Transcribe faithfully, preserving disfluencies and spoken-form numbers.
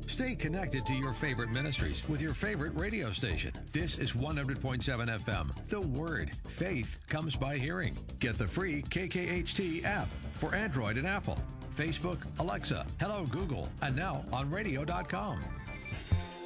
Stay connected to your favorite ministries with your favorite radio station. This is one hundred point seven F M. The Word. Faith comes by hearing. Get the free K K H T app for Android and Apple. Facebook, Alexa, Hello Google, and now on radio dot com.